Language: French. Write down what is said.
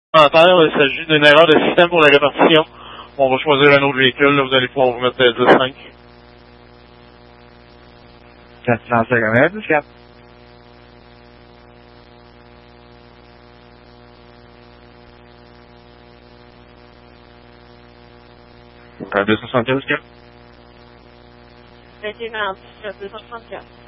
Il s'agit d'une erreur de système pour la répartition. On va choisir un autre véhicule, là, vous allez pouvoir vous mettre 10-5. 451, 14. Donc, 275, 4. 21 264.